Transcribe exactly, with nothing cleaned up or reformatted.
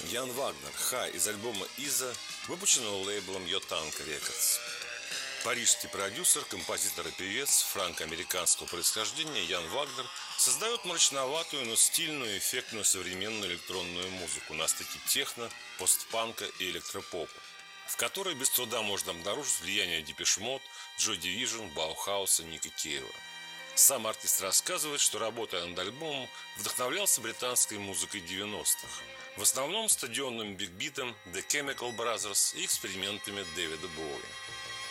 Ян Вагнер «Хай» из альбома «Иза», выпущенного лейблом Йотанка Рекордс. Парижский продюсер, композитор и певец франко-американского происхождения Ян Вагнер создает мрачноватую, но стильную, эффектную современную электронную музыку на стыке техно, постпанка и электропопа, в которой без труда можно обнаружить влияние Депеш Мод, Joy Division, Баухауса, Ника Кейва. Сам артист рассказывает, что, работая над альбомом, вдохновлялся британской музыкой девяностых, в основном стадионным бигбитом The Chemical Brothers и экспериментами Дэвида Боуи.